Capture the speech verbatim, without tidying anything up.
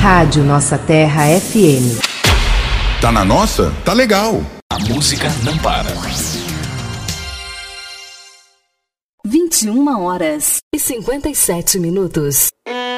Rádio Nossa Terra F M. Tá na nossa? Tá legal. A música não para. vinte e uma horas e cinquenta e sete minutos.